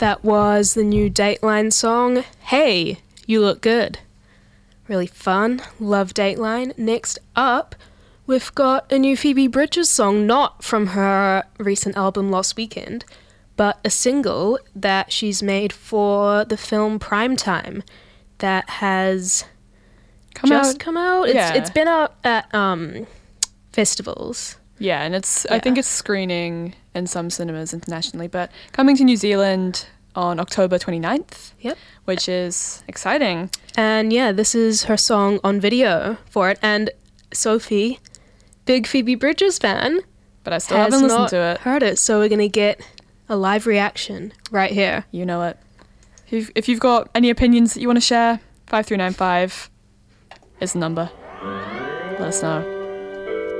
That was the new Dateline song, Hey, You Look Good. Really fun. Love Dateline. Next up, we've got a new Phoebe Bridgers song, not from her recent album Lost Weekend, but a single that she's made for the film Primetime that has come out. It's been out at festivals. Yeah, and I think it's screening in some cinemas internationally, but coming to New Zealand on October 29th. Yep. Which is exciting. And yeah, this is her song on video for it. And Sophie, big Phoebe Bridgers fan, but I still haven't listened to it. Heard it, so we're going to get a live reaction right here. You know it. If you've got any opinions that you want to share, 5395 is the number. Let us know.